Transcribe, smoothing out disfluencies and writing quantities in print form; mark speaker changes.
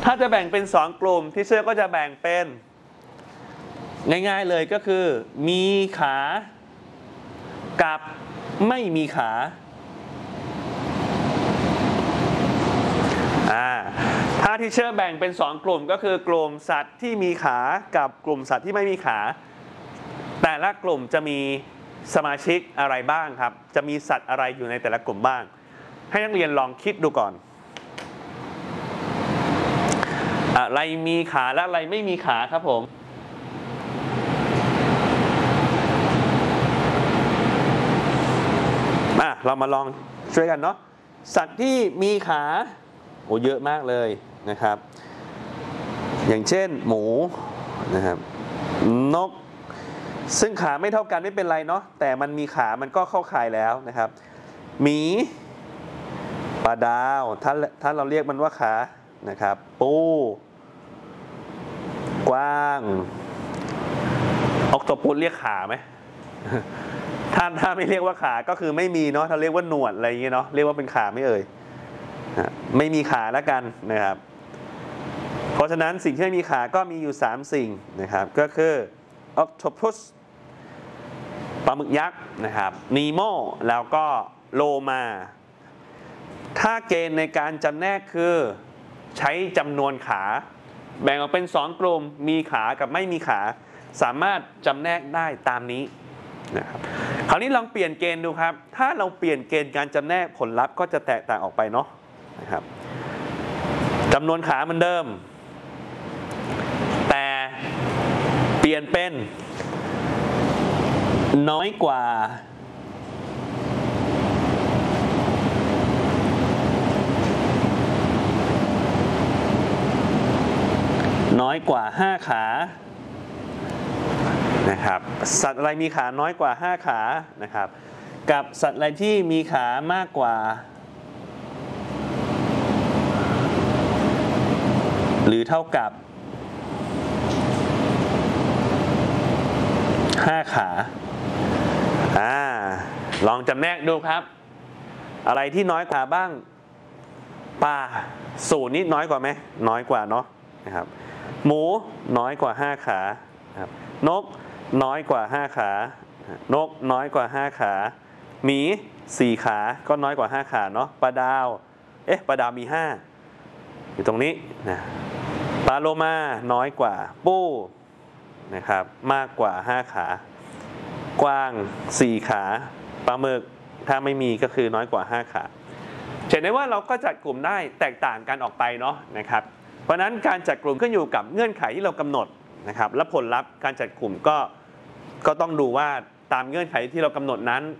Speaker 1: ถ้าจะแบ่งเป็น2กลุ่มที่เชื่อก็จะแบ่งเป็นง่ายๆเลยก็คือมีขากับไม่มีขาถ้าที่เชื่อแบ่งเป็น2กลุ่มก็คือกลุ่มสัตว์ที่มีขากับกลุ่มสัตว์ที่ไม่มีขาแต่ละกลุ่มจะมีสมาชิกอะไรบ้างครับจะมีสัตว์อะไรอยู่ในแต่ละกลุ่มบ้างให้นักเรียนลองคิดดูก่อนอะไรมีขาและอะไรไม่มีขาครับผมเรามาลองช่วยกันเนาะสัตว์ที่มีขาเยอะมากเลยนะครับอย่างเช่นหมูนะครับนกซึ่งขาไม่เท่ากันไม่เป็นไรเนาะแต่มันมีขามันก็เข้าข่ายแล้วนะครับหมีปลาดาวถ้าเราเรียกมันว่าขานะครับปูกวางออกโตปัสเรียกขาไหมถ้าไม่เรียกว่าขาก็คือไม่มีเนาะถ้าเรียกว่าหนวดอะไรอย่างเงี้ยเนาะเรียกว่าเป็นขาไม่เอ่ยไม่มีขาแล้วกันนะครับเพราะฉะนั้นสิ่งที่ไม่มีขาก็มีอยู่3สิ่งนะครับก็คือออกโตปัสปลาหมึกยักษ์นะครับนีโมแล้วก็โลมาถ้าเกณฑ์ในการจำแนกคือใช้จำนวนขาแบ่งออกเป็น2กลุ่มมีขากับไม่มีขาสามารถจำแนกได้ตามนี้นะครับคราวนี้ลองเปลี่ยนเกณฑ์ดูครับถ้าเราเปลี่ยนเกณฑ์การจำแนกผลลัพธ์ก็จะแตกต่างออกไปเนาะนะครับจำนวนขาเหมือนเดิมแต่เปลี่ยนเป็นน้อยกว่า5ขานะครับสัตว์อะไรมีขาน้อยกว่า5ขานะครับกับสัตว์อะไรที่มีขามากกว่าหรือเท่ากับ5ขาลองจำแนกดูครับอะไรที่น้อยกว่าบ้างปลาสูนี่น้อยกว่าไหมน้อยกว่าเนาะนะครับหมูน้อยกว่า5ขาครับนกน้อยกว่า5ขานกน้อยกว่า5ขาหมี4ขาก็น้อยกว่า5ขาเนาะปลาดาวปลาดาวมี5อยู่ตรงนี้นะปลาโลมาน้อยกว่าปูนะครับมากกว่า5ขากวาง4ขาปลาหมึกถ้าไม่มีก็คือน้อยกว่า5ขาเห็นได้ว่าเราก็จัดกลุ่มได้แตกต่างกันออกไปเนาะนะครับเพราะนั้นการจัดกลุ่มขึ้นอยู่กับเงื่อนไขที่เรากำหนดนะครับและผลลัพธ์การจัดกลุ่มก็ต้องดูว่าตามเงื่อนไขที่เรากำหนดนั้น